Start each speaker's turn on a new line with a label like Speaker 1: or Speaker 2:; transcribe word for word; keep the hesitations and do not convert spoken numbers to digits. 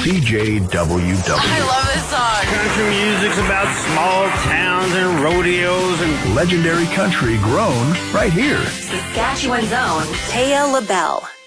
Speaker 1: C J W W.
Speaker 2: I love this song.
Speaker 3: Country music's about small towns and rodeos and
Speaker 1: legendary country grown right here.
Speaker 4: Saskatchewan's own Taya LaBelle.